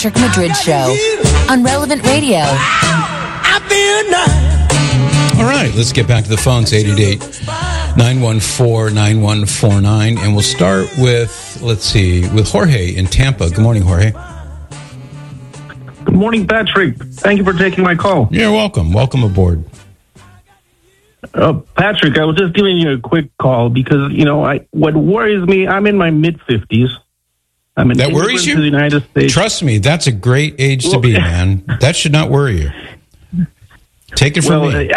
Patrick Madrid Show on Relevant Radio. All right, let's get back to the phones, 888-914-9149. And we'll start with, with Jorge in Tampa. Good morning, Jorge. Good morning, Patrick. Thank you for taking my call. You're welcome. Welcome aboard. Patrick, I was just giving you a quick call because, what worries me, I'm in my mid-50s. That worries you? To the United States. Trust me, that's a great age to be, man. That should not worry you. Take it from me.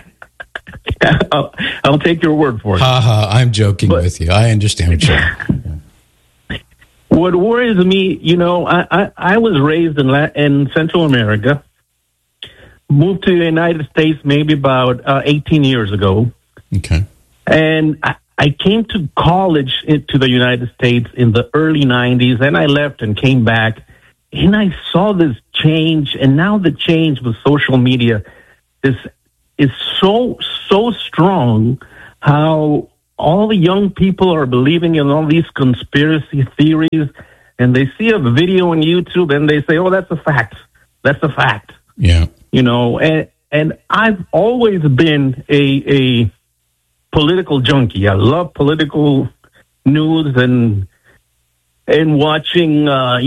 I'll take your word for it. I'm joking with you. I understand what you're saying. What worries me, I was raised in Central America, moved to the United States maybe about 18 years ago. Okay. And I came to college to the United States in the early 90s, and I left and came back, and I saw this change, and now the change with social media is so strong, how all the young people are believing in all these conspiracy theories, and they see a video on YouTube, and they say, oh, that's a fact. That's a fact. Yeah. And I've always been a political junkie. I love political news and watching,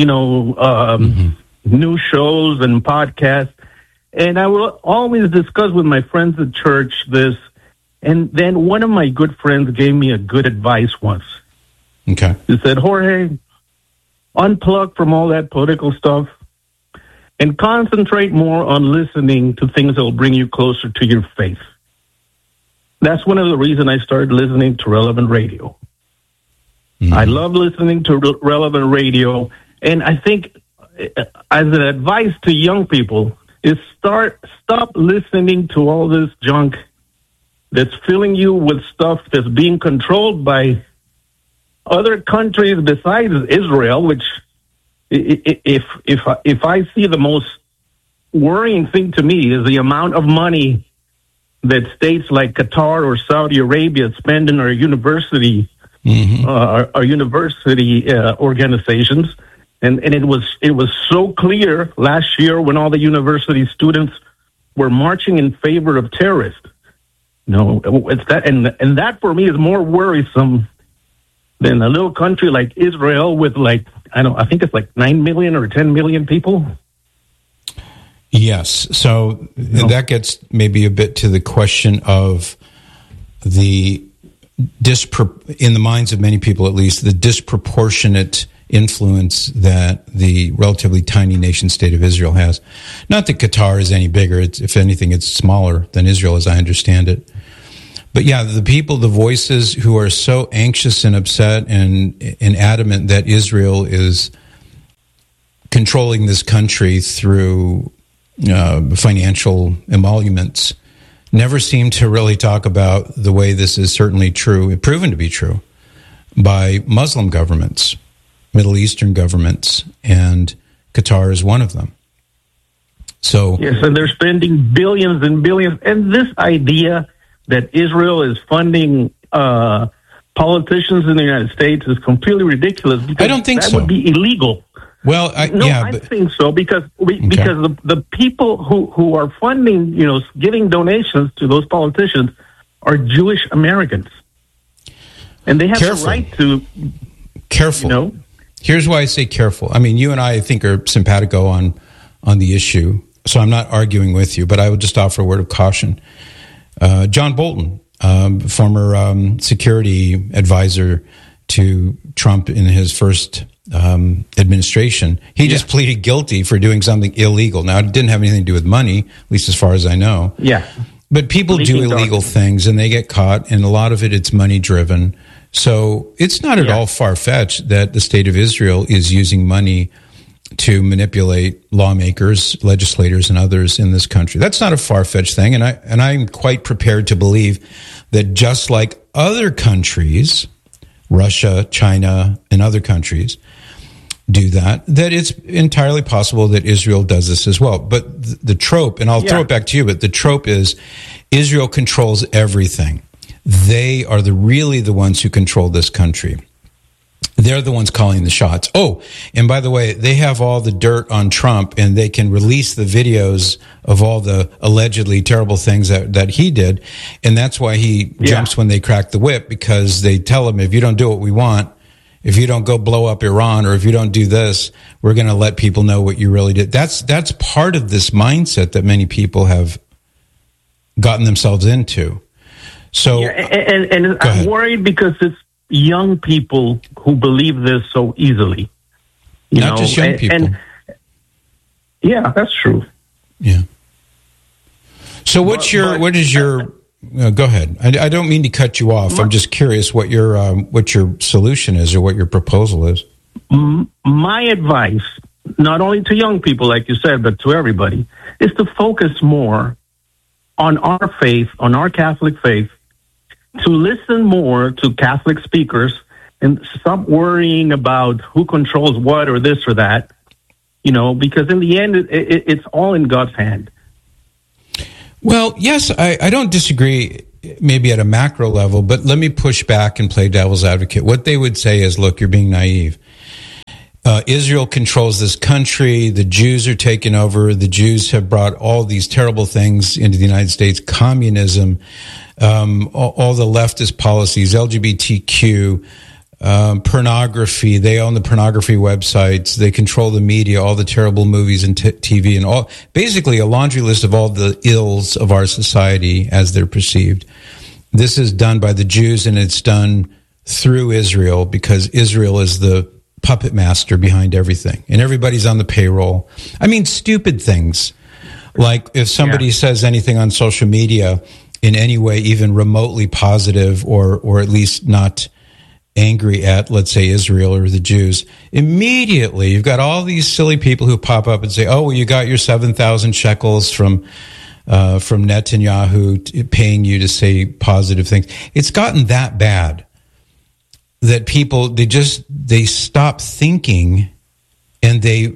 news shows and podcasts. And I will always discuss with my friends at church this. And then one of my good friends gave me a good advice once. Okay. He said, Jorge, unplug from all that political stuff and concentrate more on listening to things that will bring you closer to your faith. That's one of the reasons I started listening to Relevant Radio. Mm-hmm. I love listening to Relevant Radio, and I think as an advice to young people is stop listening to all this junk that's filling you with stuff that's being controlled by other countries besides Israel, which if I see the most worrying thing to me is the amount of money that states like Qatar or Saudi Arabia spend in our university, our university organizations, and it was so clear last year when all the university students were marching in favor of terrorists. It's that, and that for me is more worrisome than a little country like Israel with I think it's like 9 million or 10 million people. Yes. So that gets maybe a bit to the question of in the minds of many people at least, the disproportionate influence that the relatively tiny nation state of Israel has. Not that Qatar is any bigger. If anything, it's smaller than Israel as I understand it. But yeah, the voices who are so anxious and upset and adamant that Israel is controlling this country through financial emoluments never seem to really talk about the way this is certainly true, proven to be true, by Muslim governments, Middle Eastern governments, and Qatar is one of them. So yes, and they're spending billions and billions. And this idea that Israel is funding politicians in the United States is completely ridiculous. Because I don't think that so. would be illegal. Well, I think so because the people who are funding, giving donations to those politicians are Jewish Americans, and they have the right to. Careful. Here's why I say careful. I mean, you and I think are simpatico on the issue, so I'm not arguing with you, but I would just offer a word of caution. John Bolton, former security advisor to Trump in his first administration, he just pleaded guilty for doing something illegal. Now, it didn't have anything to do with money, at least as far as I know. Yeah. But people do illegal things, and they get caught, and a lot of it's money-driven. So it's not at all far-fetched that the state of Israel is using money to manipulate lawmakers, legislators, and others in this country. That's not a far-fetched thing, and I'm quite prepared to believe that just like other countries, Russia, China, and other countries do that it's entirely possible that Israel does this as well. But the trope, and I'll throw it back to you, but the trope is Israel controls everything. They are really the ones who control this country. They're the ones calling the shots. Oh, and by the way, they have all the dirt on Trump, and they can release the videos of all the allegedly terrible things that he did. And that's why he jumps when they crack the whip, because they tell him, if you don't do what we want, if you don't go blow up Iran, or if you don't do this, we're going to let people know what you really did. That's part of this mindset that many people have gotten themselves into. So, and I'm worried because it's young people who believe this so easily. Not just young people. Yeah, that's true. Yeah. So what is your go ahead. I don't mean to cut you off. I'm just curious what your solution is, or what your proposal is. My advice, not only to young people, like you said, but to everybody, is to focus more on our faith, on our Catholic faith, to listen more to Catholic speakers and stop worrying about who controls what or this or that, because in the end, it's all in God's hand. Well, yes, I don't disagree maybe at a macro level, but let me push back and play devil's advocate. What they would say is, look, you're being naive. Israel controls this country. The Jews are taking over. The Jews have brought all these terrible things into the United States, communism, all the leftist policies, LGBTQ, pornography. They own the pornography websites. They control the media, all the terrible movies and TV, and all, basically a laundry list of all the ills of our society as they're perceived. This is done by the Jews, and it's done through Israel, because Israel is the puppet master behind everything, and everybody's on the payroll. I mean, stupid things like if somebody says anything on social media in any way, even remotely positive, or at least not angry at, let's say, Israel or the Jews, immediately you've got all these silly people who pop up and say, oh, well, you got your 7,000 shekels from Netanyahu paying you to say positive things. It's gotten that bad that people, they stop thinking, and they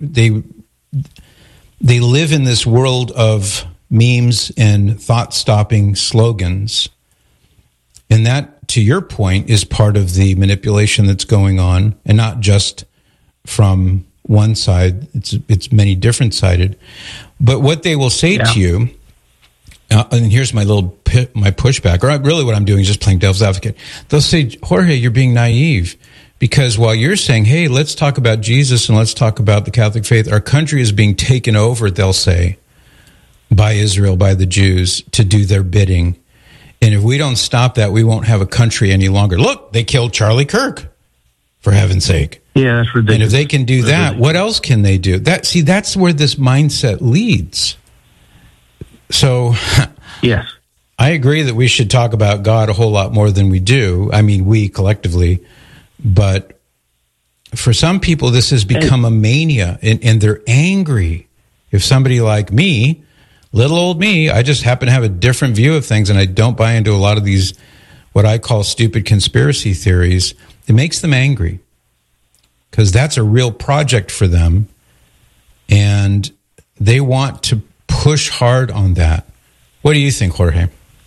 live in this world of memes and thought-stopping slogans. And that, to your point, is part of the manipulation that's going on, and not just from one side. It's many different sided. But what they will say to you, and here's my pushback, or really what I'm doing is just playing devil's advocate. They'll say, Jorge, you're being naive, because while you're saying, hey, let's talk about Jesus and let's talk about the Catholic faith, our country is being taken over, they'll say, by Israel, by the Jews, to do their bidding. And if we don't stop that, we won't have a country any longer. Look, they killed Charlie Kirk, for heaven's sake. Yeah, that's ridiculous. And if they can do that, what else can they do? That's where this mindset leads. So, yes, I agree that we should talk about God a whole lot more than we do. I mean, we collectively. But for some people, this has become a mania, and they're angry. If somebody like me, little old me, I just happen to have a different view of things, and I don't buy into a lot of these, what I call stupid conspiracy theories, it makes them angry, because that's a real project for them, and they want to push hard on that. What do you think, Jorge?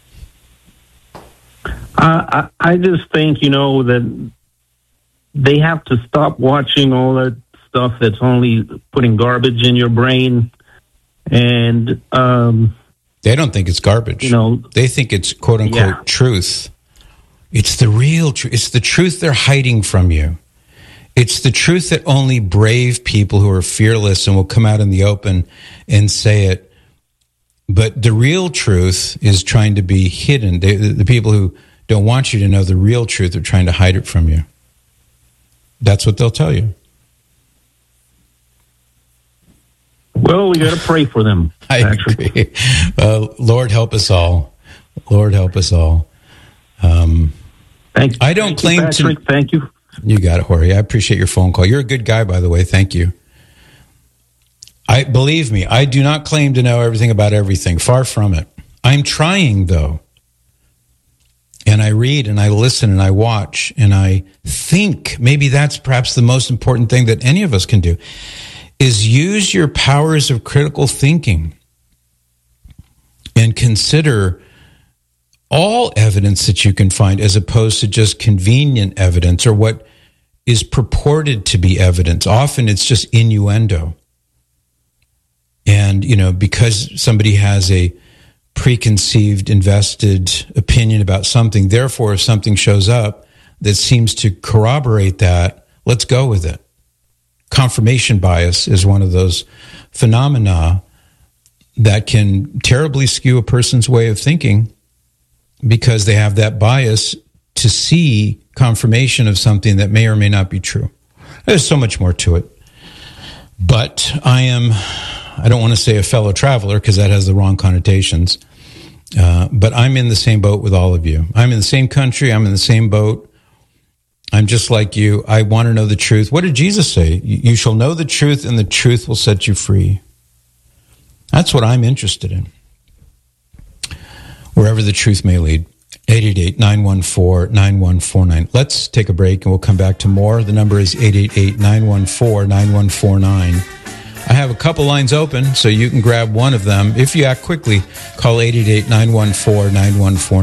I just think, that they have to stop watching all that stuff that's only putting garbage in your brain. And they don't think it's garbage. They think it's quote unquote truth. It's the real truth. It's the truth they're hiding from you. It's the truth that only brave people who are fearless and will come out in the open and say it. But the real truth is trying to be hidden. The people who don't want you to know the real truth are trying to hide it from you. That's what they'll tell you. Well, we got to pray for them. I agree. Lord help us all. Lord help us all. Thank you. I don't claim Patrick. Thank you. You got it, Jorge. I appreciate your phone call. You're a good guy, by the way. Thank you. Believe me, I do not claim to know everything about everything. Far from it. I'm trying, though. And I read and I listen and I watch and I think. Maybe that's perhaps the most important thing that any of us can do, is use your powers of critical thinking and consider all evidence that you can find, as opposed to just convenient evidence, or what is purported to be evidence. Often it's just innuendo. And, because somebody has a preconceived, invested opinion about something, therefore, if something shows up that seems to corroborate that, let's go with it. Confirmation bias is one of those phenomena that can terribly skew a person's way of thinking because they have that bias to see confirmation of something that may or may not be true. There's so much more to it. But I don't want to say a fellow traveler because that has the wrong connotations, but I'm in the same boat with all of you. I'm in the same country. I'm in the same boat. I'm just like you. I want to know the truth. What did Jesus say? You shall know the truth, and the truth will set you free. That's what I'm interested in. Wherever the truth may lead. 888-914-9149. Let's take a break, and we'll come back to more. The number is 888-914-9149. I have a couple lines open, so you can grab one of them. If you act quickly, call 888-914-9149.